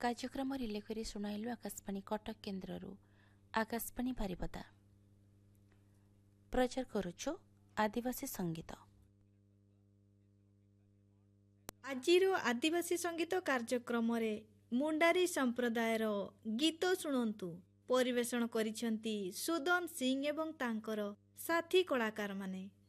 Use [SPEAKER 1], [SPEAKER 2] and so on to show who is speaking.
[SPEAKER 1] କାର୍ଯ୍ୟକ୍ରମ ରିଲେ କରି ଶୁଣାଇଲୁ ଆକାଶବାଣୀ କଟକ କେନ୍ଦ୍ରରୁ। ଆକାଶବାଣୀ ବାରିପଦା ପ୍ରଚାର କରୁଛୁ ଆଦିବାସୀ ସଙ୍ଗୀତ।
[SPEAKER 2] ଆଜିର ଆଦିବାସୀ ସଙ୍ଗୀତ କାର୍ଯ୍ୟକ୍ରମରେ ମୁଣ୍ଡାରୀ ସମ୍ପ୍ରଦାୟର ଗୀତ ଶୁଣନ୍ତୁ। ପରିବେଷଣ କରିଛନ୍ତି ସୁଦନ ସିଂ ଏବଂ ତାଙ୍କର ସାଥୀ କଳାକାରମାନେ।